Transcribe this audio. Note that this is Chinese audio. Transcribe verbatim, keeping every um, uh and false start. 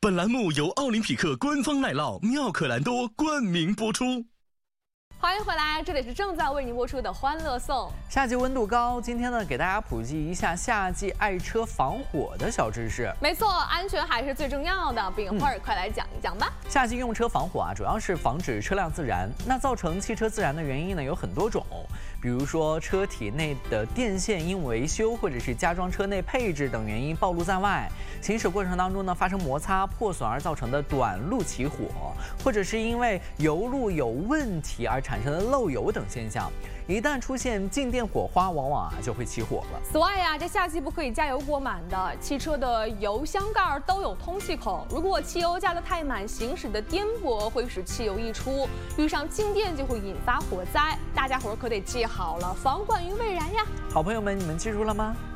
本栏目由奥林匹克官方奶酪妙可蓝多冠名播出。 欢迎回来，这里是正在为您播出的《欢乐颂》。 夏季温度高，今天呢给大家普及一下夏季爱车防火的小知识。 没错，安全还是最重要的。炳慧儿，快来讲一讲吧。 夏季用车防火啊，主要是防止车辆自燃。那造成汽车自燃的原因呢有很多种，比如说车体内的电线因维修或者是加装车内配置等原因暴露在外，行驶过程当中呢发生摩擦破损而造成的短路起火，或者是因为油路有问题而产生的漏油等现象，一旦出现静电火花，往往啊就会起火了。 此外呀，这夏季不可以加油过满的，汽车的油箱盖都有通气孔，如果汽油加得太满，行驶的颠簸会使汽油溢出，遇上静电就会引发火灾。大家伙可得记好了，防管于未然呀！ 好朋友们，你们记住了吗？